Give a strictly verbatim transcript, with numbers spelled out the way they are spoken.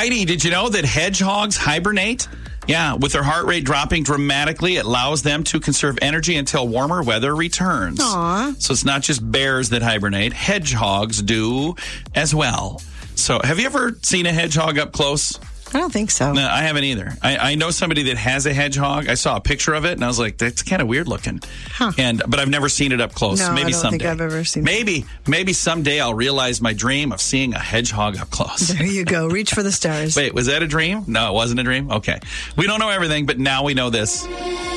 Heidi, did you know that hedgehogs hibernate? Yeah, with their heart rate dropping dramatically, it allows them to conserve energy until warmer weather returns. Aww. So it's not just bears that hibernate. Hedgehogs do as well. So have you ever seen a hedgehog up close? I don't think so. No, I haven't either. I, I know somebody that has a hedgehog. I saw a picture of it, and I was like, that's kind of weird looking. Huh. And But I've never seen it up close. No, maybe I don't someday. think I've ever seen maybe, it. Maybe someday I'll realize my dream of seeing a hedgehog up close. There you go. Reach for the stars. Wait, was that a dream? No, it wasn't a dream? Okay. We don't know everything, but now we know this.